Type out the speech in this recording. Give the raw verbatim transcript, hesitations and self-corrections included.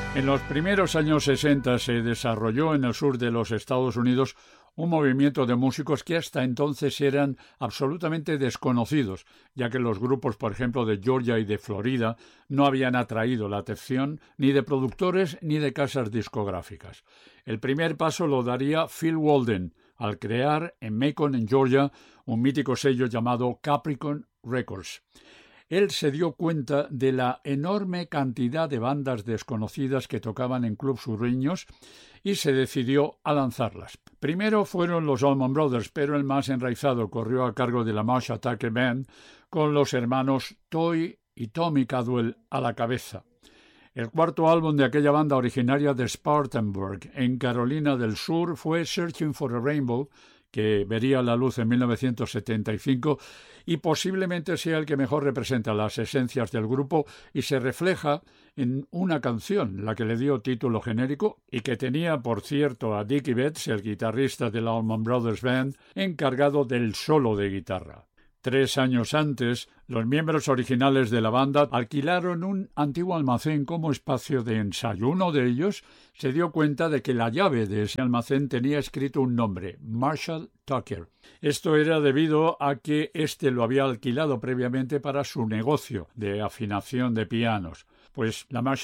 En los primeros años sesenta se desarrolló en el sur de los Estados Unidos un movimiento de músicos que hasta entonces eran absolutamente desconocidos, ya que los grupos, por ejemplo, de Georgia y de Florida, no habían atraído la atención ni de productores ni de casas discográficas. El primer paso lo daría Phil Walden al crear en Macon, en Georgia, un mítico sello llamado Capricorn Records. Él se dio cuenta de la enorme cantidad de bandas desconocidas que tocaban en clubs sureños y se decidió a lanzarlas. Primero fueron los Allman Brothers, pero el más enraizado corrió a cargo de la Marshall Tucker Band con los hermanos Toy y Tommy Cadwell a la cabeza. El cuarto álbum de aquella banda originaria de Spartanburg, en Carolina del Sur, fue Searching for a Rainbow, que vería la luz en mil novecientos setenta y cinco y posiblemente sea el que mejor representa las esencias del grupo y se refleja en una canción, la que le dio título genérico y que tenía, por cierto, a Dickie Betts, el guitarrista de la Allman Brothers Band, encargado del solo de guitarra. Tres años antes, los miembros originales de la banda alquilaron un antiguo almacén como espacio de ensayo. Uno de ellos se dio cuenta de que la llave de ese almacén tenía escrito un nombre, Marshall Tucker. Esto era debido a que éste lo había alquilado previamente para su negocio de afinación de pianos. Pues la Marshall